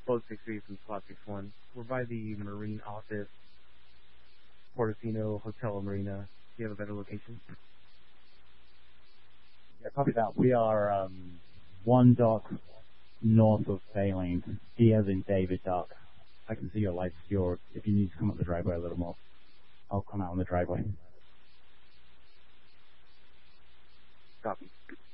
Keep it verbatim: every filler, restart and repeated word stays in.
Boat six three from Slot six one. We're by the Marine Office, Portofino Hotel Marina. Do you have a better location? Yeah, copy that. We are um, one dock north of Fairlane. D as in David Dock. I can see your lights. Your if you need to come up the driveway a little more, I'll come out on the driveway. Copy.